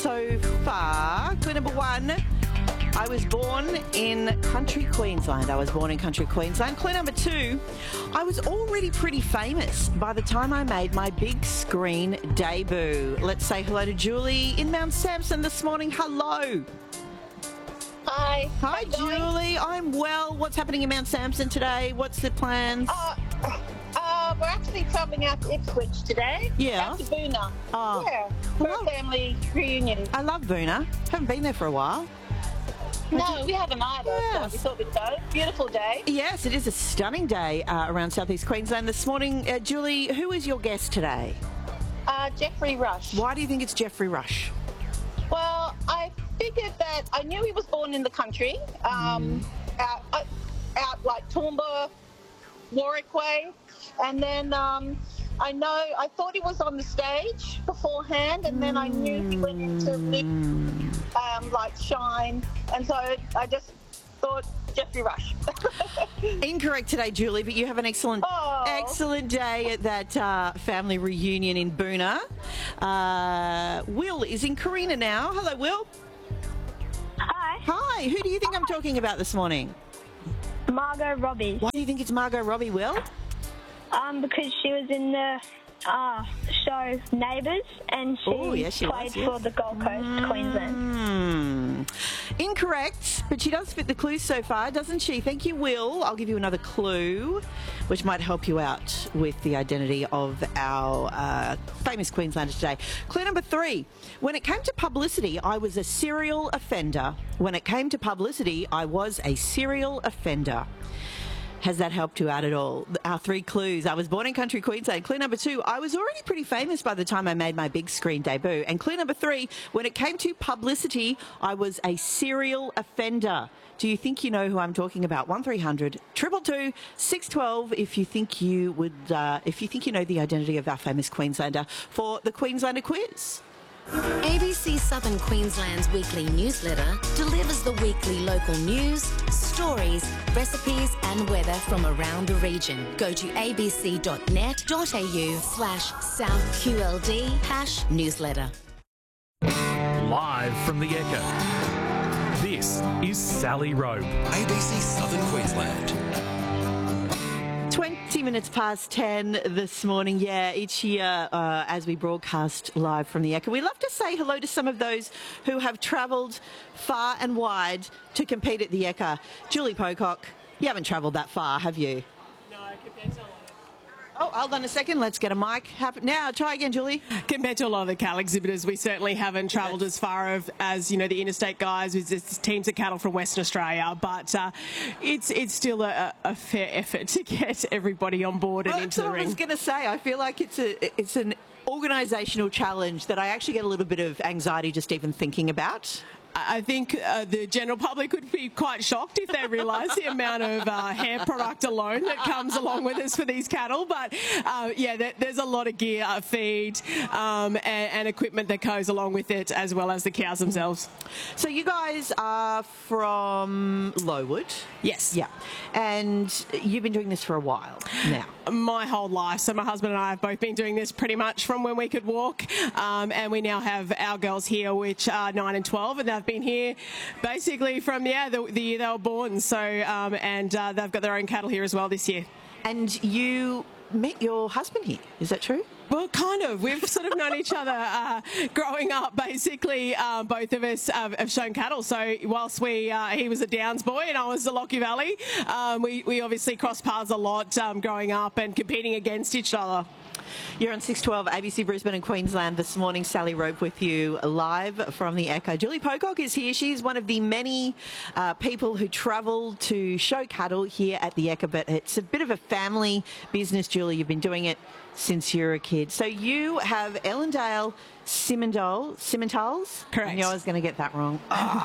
so far. Clue number one, I was born in country Queensland. Clue number two, I was already pretty famous by the time I made my big screen debut. Let's say hello to Julie in Mount Samson this morning. Hello. Hi. Hi, Julie. I'm well. What's happening in Mount Samson today? What's the plans? We're actually travelling out to Ipswich today. Yeah. Out to Boonah. Oh. Yeah. For a family reunion. I love Boonah. Haven't been there for a while. No, we haven't either. Yes. So we thought we'd go. Beautiful day. Yes, it is a stunning day around southeast Queensland this morning. Julie, who is your guest today? Jeffrey Rush. Why do you think it's Jeffrey Rush? Well, I figured that I knew he was born in the country, out like Toowoomba, Warwick Way, and then I thought he was on the stage beforehand, and then I knew he went into like Shine, and so I just thought Jeffrey Rush. Incorrect today, Julie, but you have an excellent day at that family reunion in Boonah. Will is in Carina now. Hello, Will. Hi. Hi. Who do you think I'm talking about this morning? Margot Robbie. Why do you think it's Margot Robbie, Will? Because she was in the show Neighbours, and she played for the Gold Coast, Queensland. Incorrect, but she does fit the clues so far, doesn't she? Thank you, Will. I'll give you another clue, which might help you out with the identity of our famous Queenslander today. Clue number three. When it came to publicity, I was a serial offender. Has that helped you out at all? Our three clues. I was born in country Queensland. Clue number two, I was already pretty famous by the time I made my big screen debut. And clue number three, when it came to publicity, I was a serial offender. Do you think you know who I'm talking about? 1300 222 612 if you think you know the identity of our famous Queenslander for the Queenslander quiz. ABC Southern Queensland's weekly newsletter delivers the weekly local news, stories, recipes and weather from around the region. Go to abc.net.au/SouthQLD #newsletter. Live from the Echo, this is Sally Rope. ABC Southern Queensland. 20 minutes past 10 this morning. Yeah, each year as we broadcast live from the Echo, we love to say hello to some of those who have travelled far and wide to compete at the Echo. Julie Pocock, you haven't travelled that far, have you? No, compared to Oh, hold on a second. Let's get a mic. Now, try again, Julie. compared to a lot of the cattle exhibitors, we certainly haven't travelled as far as the interstate guys with teams of cattle from Western Australia. But it's still a fair effort to get everybody on board and into the ring. I was going to say, I feel like it's an organisational challenge that I actually get a little bit of anxiety just even thinking about. I think the general public would be quite shocked if they realised the amount of hair product alone that comes along with us for these cattle. But there's a lot of gear, feed, and equipment that goes along with it, as well as the cows themselves. So you guys are from Lowood? Yes. Yeah. And you've been doing this for a while now? My whole life. So my husband and I have both been doing this pretty much from when we could walk. And we now have our girls here, which are 9 and 12, and they've been here basically from the year they were born. So they've got their own cattle here as well this year. And you met your husband here, is that true? Well, kind of. We've sort of known each other growing up. Basically, both of us have shown cattle. So whilst he was a Downs boy and I was a Lockie Valley, we obviously crossed paths a lot growing up and competing against each other. You're on 612 ABC Brisbane and Queensland this morning. Sally Rope with you live from the Echo. Julie Pocock is here. She's one of the many people who travel to show cattle here at the Echo, but it's a bit of a family business, Julie. You've been doing it since you were a kid. So you have Ellendale Simmentals. Correct. I knew I was going to get that wrong.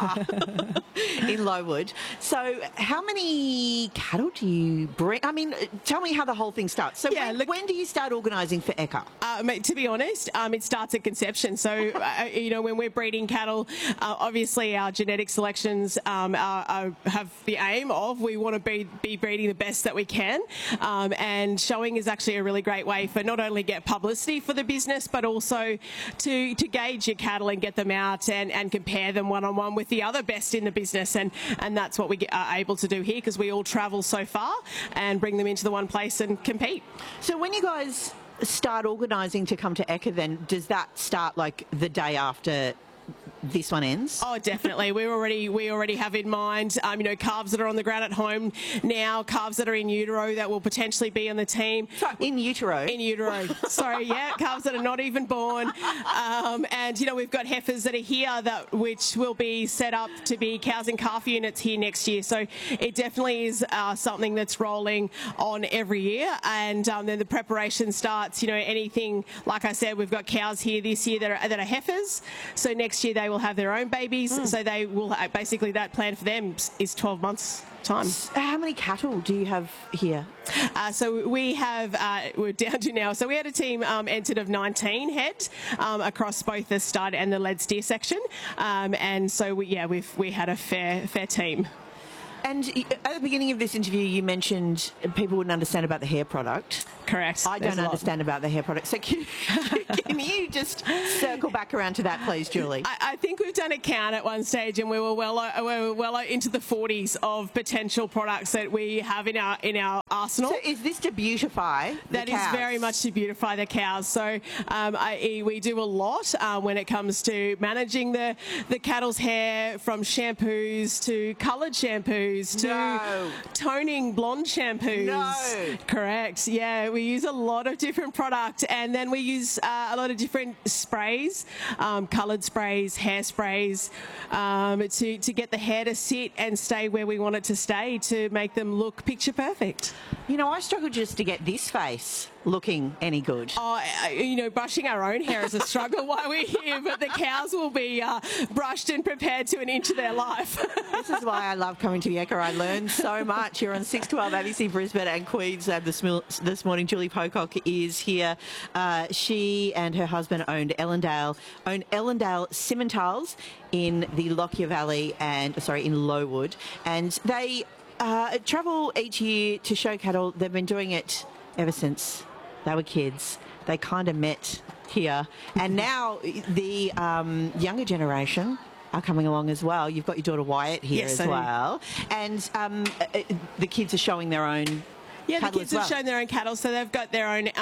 In Lowood. So how many cattle do you bring? I mean, tell me how the whole thing starts. So when do you start organising for Eka? To be honest, it starts at conception. So, when we're breeding cattle, obviously our genetic selections have the aim of we want to be breeding the best that we can. And showing is actually a really great way for not only get publicity for the business, but also to to gauge your cattle and get them out and compare them one-on-one with the other best in the business. And that's what we are able to do here, because we all travel so far and bring them into the one place and compete. So when you guys start organising to come to Ekka, then does that start like the day after this one ends? Oh, definitely. We already have in mind, calves that are on the ground at home now, calves that are in utero that will potentially be on the team. Sorry, in utero? In utero. Sorry, yeah, calves that are not even born. And we've got heifers that are here which will be set up to be cows and calf units here next year. So it definitely is something that's rolling on every year. And then the preparation starts, anything, like I said, we've got cows here this year that are heifers. So next year they will have their own babies. So they will basically, that plan for them is 12 months time. How many cattle do you have here? So we have, we're down to now, so we had a team entered of 19 head across both the stud and the lead steer section. And so we had a fair team. And at the beginning of this interview, you mentioned people wouldn't understand about the hair product. Correct. I don't understand about the hair product. So can you just circle back around to that, please, Julie? I think we've done a count at one stage, and we were well into the 40s of potential products that we have in our arsenal. So is this to beautify the cows? That is very much to beautify the cows. So we do a lot when it comes to managing the cattle's hair, from shampoos to coloured shampoos to toning blonde shampoos. No. Correct. Yeah, we use a lot of different product, and then we use a lot of different sprays, coloured sprays, hair sprays, to get the hair to sit and stay where we want it to stay, to make them look picture perfect. I struggle just to get this face looking any good. Oh, brushing our own hair is a struggle while we're here, but the cows will be brushed and prepared to an inch of their life. This is why I love coming to Ekka. I learned so much. You're on 612 ABC Brisbane and Queensland this morning. Julie Pocock is here. She and her husband own Ellendale Simmentals in the Lockyer Valley in Lowood, and they travel each year to show cattle. They've been doing it ever since they were kids. They kind of met here, and now the younger generation are coming along as well. You've got your daughter Wyatt here as well, and the kids are showing their own. Yeah, the kids have shown their own cattle, so they've got their own,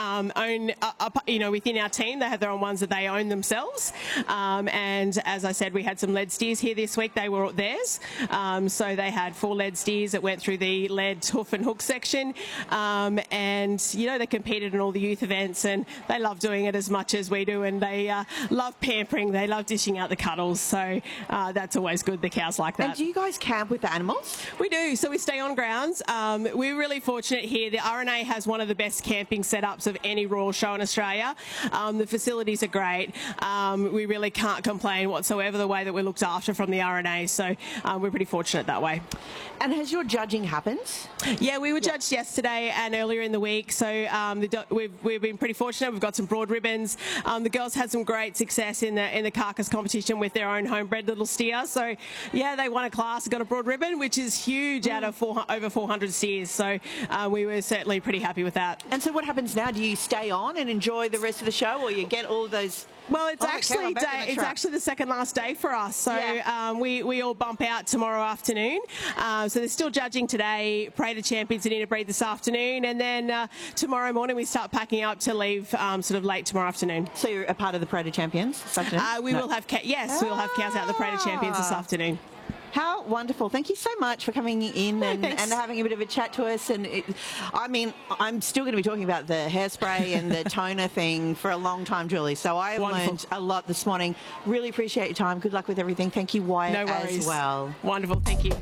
within our team, they have their own ones that they own themselves. And as I said, we had some lead steers here this week. They were theirs. So they had 4 lead steers that went through the lead hoof and hook section. And, they competed in all the youth events, and they love doing it as much as we do. And they love pampering. They love dishing out the cuddles. So that's always good. The cows like that. And do you guys camp with the animals? We do. So we stay on grounds. We're really fortunate here. The RNA has one of the best camping setups of any rural show in Australia. The facilities are great. We really can't complain whatsoever the way that we're looked after from the RNA, so we're pretty fortunate that way. And has your judging happened? Yeah, we were judged yesterday and earlier in the week, so we've been pretty fortunate. We've got some broad ribbons. The girls had some great success in the carcass competition with their own homebred little steer. So yeah, they won a class, got a broad ribbon, which is huge out of over 400 steers. So we were certainly pretty happy with that. And so what happens now? Do you stay on and enjoy the rest of the show, or you get all those? Well, it's actually the second last day for us. So we all bump out tomorrow afternoon. So they're still judging today, Parade of Champions and Interbreed this afternoon, and then tomorrow morning we start packing up to leave sort of late tomorrow afternoon. So you're a part of the Parade of Champions this afternoon? We will have we'll have cows out of the Parade of Champions this afternoon. How wonderful. Thank you so much for coming in and having a bit of a chat to us. And I'm still going to be talking about the hairspray and the toner thing for a long time, Julie. So I learned a lot this morning. Really appreciate your time. Good luck with everything. Thank you, Wyatt, as well. Wonderful. Thank you.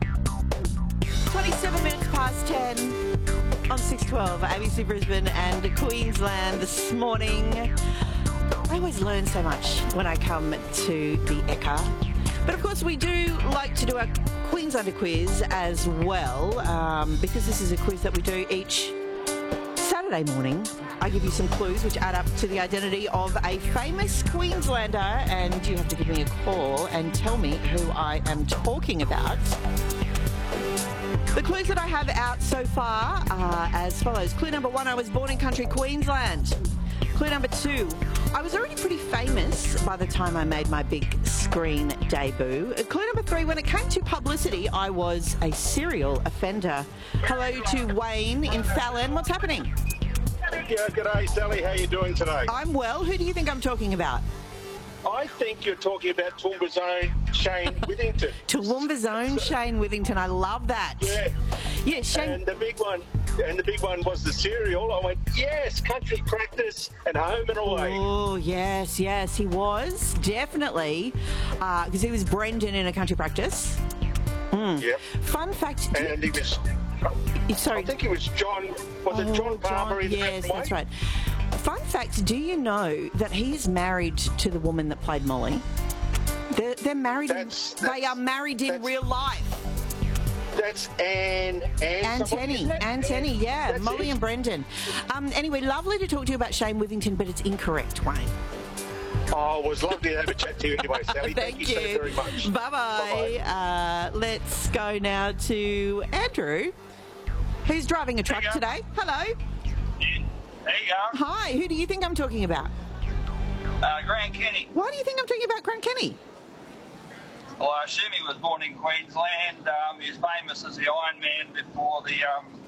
27 minutes past 10 on 612 ABC Brisbane and Queensland this morning. I always learn so much when I come to the Ekka. But of course we do like to do a Queenslander quiz as well, because this is a quiz that we do each Saturday morning. I give you some clues which add up to the identity of a famous Queenslander, and you have to give me a call and tell me who I am talking about. The clues that I have out so far are as follows. Clue number 1, I was born in country Queensland. Clue number 2. I was already pretty famous by the time I made my big screen debut. Clue number 3. When it came to publicity, I was a serial offender. Hello to Wayne in Fallon. What's happening? Yeah, g'day, Sally. How are you doing today? I'm well. Who do you think I'm talking about? I think you're talking about Toowoomba's own Shane Withington. Toowoomba's own Shane Withington. I love that. Yeah. Yeah, Shane. And the big one was the cereal. I went, yes, country practice and home and away. Oh, yes, he was. Definitely. Because he was Brendan in a country practice. Yep. Fun fact. And he was... Sorry. I think it was John... Was it John Palmer? Yes, that's right. Fun fact, do you know that he's married to the woman that played Molly? They're married. They are married in real life. That's Anne Tenny, yeah. Molly and Brendan. Anyway, lovely to talk to you about Shane Withington, but it's incorrect, Wayne. Oh, it was lovely to have a chat to you anyway, Sally. Thank you so very much. Bye-bye. Let's go now to Andrew, who's driving a truck today. Hello. There you go. Hi, who do you think I'm talking about? Grant Kenny. Why do you think I'm talking about Grant Kenny? Well, I assume he was born in Queensland. He's famous as the Iron Man before the